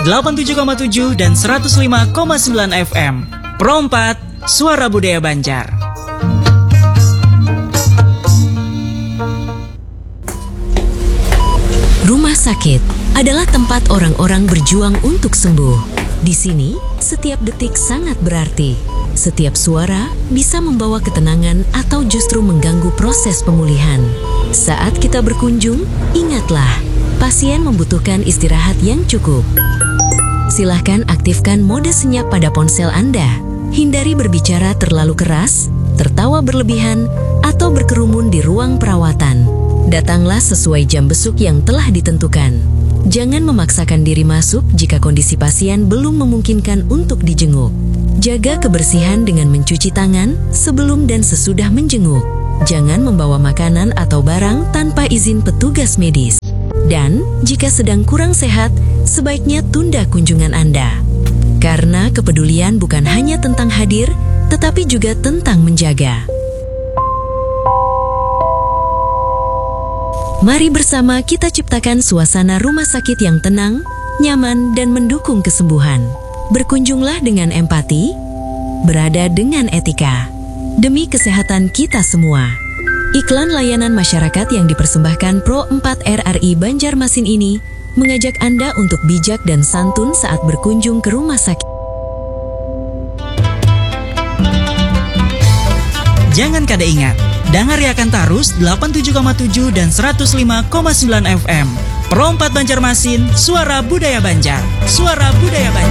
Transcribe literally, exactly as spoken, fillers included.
delapan puluh tujuh koma tujuh dan seratus lima koma sembilan F M. Pro empat, Suara Budaya Banjar. Rumah sakit adalah tempat orang-orang berjuang untuk sembuh. Di sini, setiap detik sangat berarti. Setiap suara bisa membawa ketenangan atau justru mengganggu proses pemulihan. Saat kita berkunjung, ingatlah, pasien membutuhkan istirahat yang cukup. Silahkan aktifkan mode senyap pada ponsel Anda. Hindari berbicara terlalu keras, tertawa berlebihan, atau berkerumun di ruang perawatan. Datanglah sesuai jam besuk yang telah ditentukan. Jangan memaksakan diri masuk jika kondisi pasien belum memungkinkan untuk dijenguk. Jaga kebersihan dengan mencuci tangan sebelum dan sesudah menjenguk. Jangan membawa makanan atau barang tanpa izin petugas medis. Dan, jika sedang kurang sehat, sebaiknya tunda kunjungan Anda. Karena kepedulian bukan hanya tentang hadir, tetapi juga tentang menjaga. Mari bersama kita ciptakan suasana rumah sakit yang tenang, nyaman, dan mendukung kesembuhan. Berkunjunglah dengan empati, berada dengan etika, demi kesehatan kita semua. Iklan layanan masyarakat yang dipersembahkan Pro empat R R I Banjarmasin ini mengajak Anda untuk bijak dan santun saat berkunjung ke rumah sakit. Jangan kada ingat, dangariakan tarus delapan puluh tujuh koma tujuh dan seratus lima koma sembilan F M. Pro empat Banjarmasin, Suara Budaya Banjar. Suara Budaya Banjar.